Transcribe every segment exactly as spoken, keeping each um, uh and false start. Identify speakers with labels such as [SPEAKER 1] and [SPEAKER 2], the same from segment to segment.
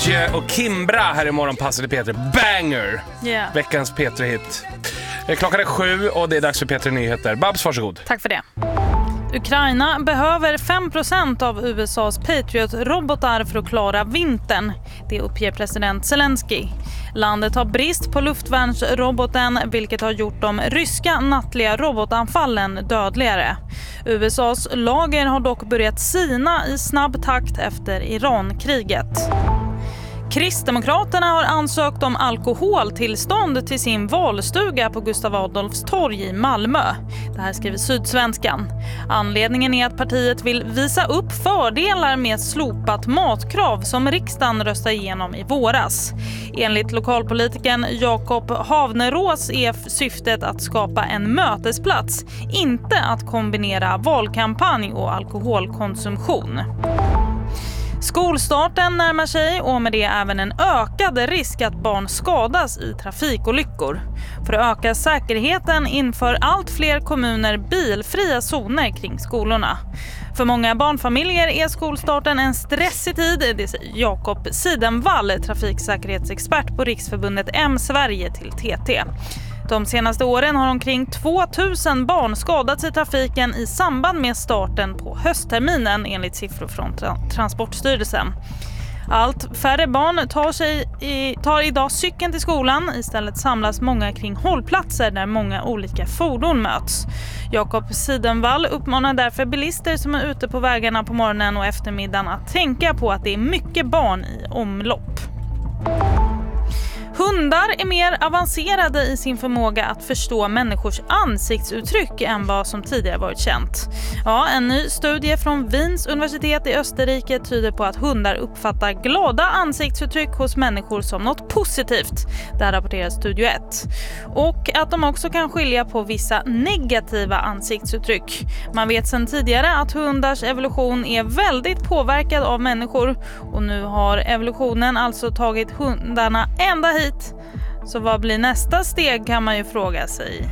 [SPEAKER 1] Avicii och Kimbra här i morgon passade Peter. Banger!
[SPEAKER 2] Yeah.
[SPEAKER 1] Veckans Peter-hit. Klockan är sju och det är dags för Peter Nyheter. Babs, varsågod.
[SPEAKER 2] Tack för det. Ukraina behöver fem procent av U S A:s Patriot-robotar för att klara vintern. Det uppger president Zelensky. Landet har brist på luftvärnsroboten, vilket har gjort de ryska nattliga robotanfallen dödligare. U S A:s lager har dock börjat sina i snabb takt efter Iran-kriget. Kristdemokraterna har ansökt om alkoholtillstånd till sin valstuga på Gustav Adolfs torg i Malmö. Det här skriver Sydsvenskan. Anledningen är att partiet vill visa upp fördelar med slopat matkrav som riksdagen röstade igenom i våras. Enligt lokalpolitiken Jakob Havnerås är syftet att skapa en mötesplats, inte att kombinera valkampanj och alkoholkonsumtion. Skolstarten närmar sig och med det även en ökad risk att barn skadas i trafikolyckor. För att öka säkerheten inför allt fler kommuner bilfria zoner kring skolorna. För många barnfamiljer är skolstarten en stressig tid, det säger Jakob Sidenvall, trafiksäkerhetsexpert på Riksförbundet M Sverige till T T. De senaste åren har omkring tvåtusen barn skadats i trafiken i samband med starten på höstterminen enligt siffror från tra- Transportstyrelsen. Allt färre barn tar, sig i, tar idag cykeln till skolan. Istället samlas många kring hållplatser där många olika fordon möts. Jakob Sidenvall uppmanar därför bilister som är ute på vägarna på morgonen och eftermiddagen att tänka på att det är mycket barn i omlopp. Hundar är mer avancerade i sin förmåga att förstå människors ansiktsuttryck än vad som tidigare varit känt. Ja, en ny studie från Wiens universitet i Österrike tyder på att hundar uppfattar glada ansiktsuttryck hos människor som något positivt. Där rapporterar Studio ett. Och att de också kan skilja på vissa negativa ansiktsuttryck. Man vet sedan tidigare att hundars evolution är väldigt påverkad av människor. Och nu har evolutionen alltså tagit hundarna ända hit. Så vad blir nästa steg kan man ju fråga sig.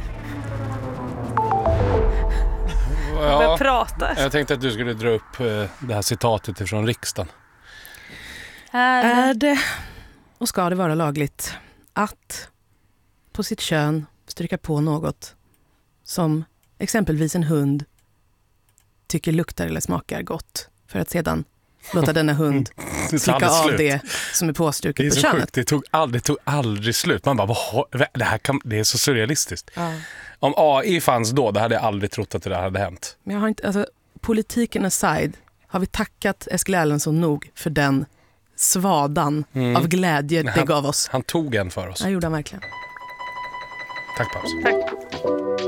[SPEAKER 1] Ja,
[SPEAKER 2] jag pratar.
[SPEAKER 1] Jag tänkte att du skulle dra upp det här citatet ifrån riksdagen.
[SPEAKER 3] Är det, är det och ska det vara lagligt att på sitt kön stryka på något som exempelvis en hund tycker luktar eller smakar gott för att sedan låta denna hund slicka av slut. Det som är påstruket på könet.
[SPEAKER 1] Det tog, aldrig, det tog aldrig slut. Man bara, vad, det här kan, det är så surrealistiskt.
[SPEAKER 3] Ja.
[SPEAKER 1] Om A I fanns då, det hade jag aldrig trott att det där hade hänt.
[SPEAKER 3] Men jag har inte, alltså, politiken aside, har vi tackat Eskil Erlandsson nog för den svadan mm. av glädje det
[SPEAKER 1] han,
[SPEAKER 3] gav oss.
[SPEAKER 1] Han tog en för oss.
[SPEAKER 3] Jag gjorde han verkligen.
[SPEAKER 1] Tack, Paus.
[SPEAKER 2] Tack.